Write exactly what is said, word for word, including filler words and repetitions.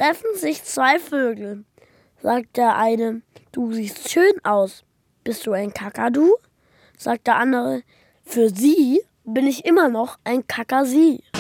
treffen sich zwei Vögel. Sagt der eine, du siehst schön aus. Bist du ein Kakadu? Sagt der andere, für sie bin ich immer noch ein Kakasi.